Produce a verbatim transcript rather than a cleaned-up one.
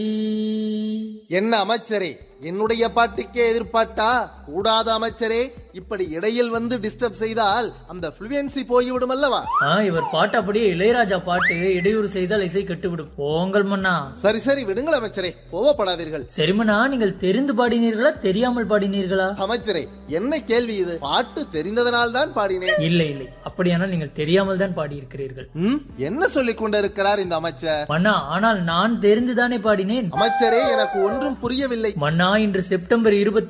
என்ன அமைச்சரே, என்னுடைய பாட்டுக்கே எதிர்பார்த்தா? கூடாத அமைச்சரே, இப்படி இடையில் வந்து டிஸ்டர்ப் செய்தால் அந்த ஃப்ளூயன்சி போய்விடும் அல்லவா? இவர் பாட்டு அப்படியே இளையராஜா பாட்டு, இடையூறு செய்தால் இசை கட்டுவிடும். போங்கள் மன்னா. சரி சரி விடுங்கள் அமைச்சரே, கோவப்படாதீர்கள். சரி மன்னா, நீங்கள் தெரிந்து பாடினீர்களா தெரியாமல் பாடினீர்களா? அமைச்சரே, என்ன கேள்வி இது? பாட்டு தெரிந்ததனால் தான் பாடினேன். இல்லை இல்லை, அப்படியானால் நீங்கள் தெரியாமல் தான் பாடியிருக்கிறீர்கள். என்ன சொல்லிக் கொண்டிருக்கிறார் இந்த அமைச்சர்? மன்னா, ஆனால் நான் தெரிந்துதானே பாடினேன். அமைச்சரே, எனக்கு ஒன்றும் புரியவில்லை. மன்னா, இன்று செப்டம்பர் இருபத்தி